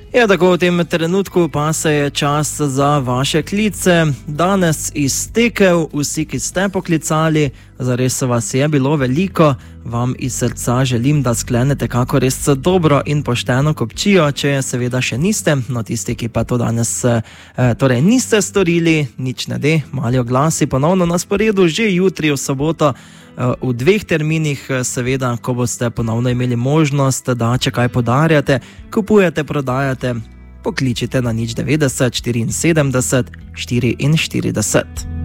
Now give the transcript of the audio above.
Ja, tako v tem trenutku pa se je čas za vaše klice danes iztekel. Vsi, ki ste poklicali, zares vas je bilo veliko. Vam iz srca želim, da sklenete kako res dobro in pošteno kopčijo, če seveda še niste. No, tisti, ki pa to danes torej niste storili, nič ne de, mali oglasi ponovno na sporedu že jutri v soboto v 2 terminih, seveda, ko boste ponovno imeli možnost, da če kaj podarjate, kupujete, prodajate, pokličite na 090 74 44.